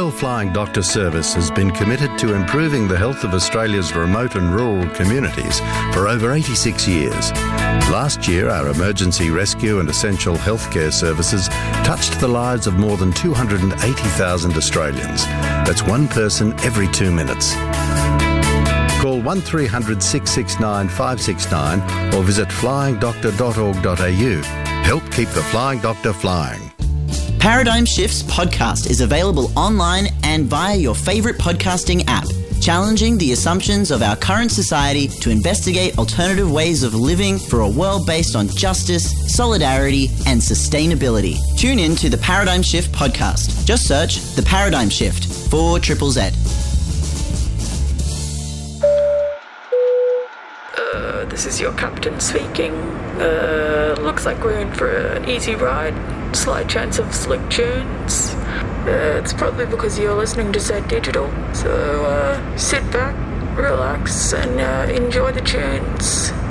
Royal Flying Doctor Service has been committed to improving the health of Australia's remote and rural communities for over 86 years. Last year, our emergency rescue and essential healthcare services touched the lives of more than 280,000 Australians. That's one person every 2 minutes. Call 1300 669 569 or visit flyingdoctor.org.au. Help keep the Flying Doctor flying. Paradigm Shifts podcast is available online and via your favourite podcasting app, challenging the assumptions of our current society to investigate alternative ways of living for a world based on justice, solidarity and sustainability. Tune in to the Paradigm Shift podcast. Just search The Paradigm Shift for Triple Z. This is your captain speaking. Looks like we're in for an easy ride. Slight chance of slick tunes. It's probably because you're listening to Zed Digital. So sit back, relax, and enjoy the tunes.